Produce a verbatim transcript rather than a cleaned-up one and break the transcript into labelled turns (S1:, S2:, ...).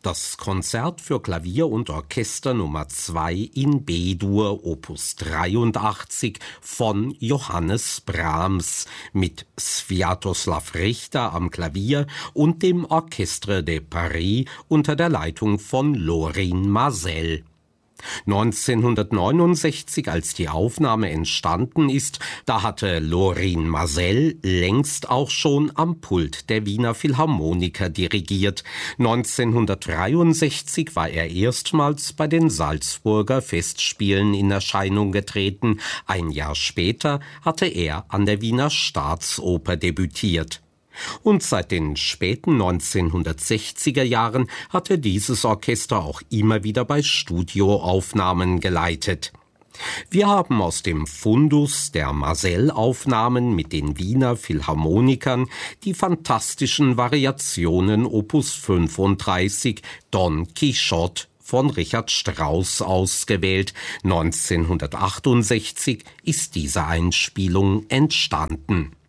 S1: Das Konzert für Klavier und Orchester Nummer zwei in B-Dur, Opus dreiundachtzig von Johannes Brahms mit Sviatoslav Richter am Klavier und dem Orchestre de Paris unter der Leitung von Lorin Maazel. neunzehnhundertneunundsechzig, als die Aufnahme entstanden ist, da hatte Lorin Maazel längst auch schon am Pult der Wiener Philharmoniker dirigiert. neunzehnhundertdreiundsechzig war er erstmals bei den Salzburger Festspielen in Erscheinung getreten. Ein Jahr später hatte er an der Wiener Staatsoper debütiert. Und seit den späten neunzehnhundertsechziger Jahren hatte dieses Orchester auch immer wieder bei Studioaufnahmen geleitet. Wir haben aus dem Fundus der Maazel-Aufnahmen mit den Wiener Philharmonikern die fantastischen Variationen Opus fünfunddreißig Don Quixote von Richard Strauss ausgewählt. neunzehnhundertachtundsechzig ist diese Einspielung entstanden.